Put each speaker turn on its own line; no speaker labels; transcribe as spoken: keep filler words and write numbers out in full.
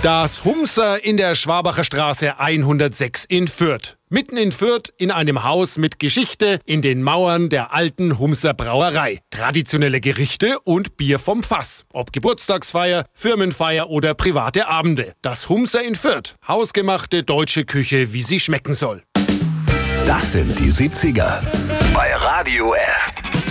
Das Humser in der Schwabacher Straße hundertsechs in Fürth. Mitten in Fürth in einem Haus mit Geschichte in den Mauern der alten Humser Brauerei. Traditionelle Gerichte und Bier vom Fass. Ob Geburtstagsfeier, Firmenfeier oder private Abende. Das Humser in Fürth. Hausgemachte deutsche Küche, wie sie schmecken soll.
Das sind die siebziger bei Radio F.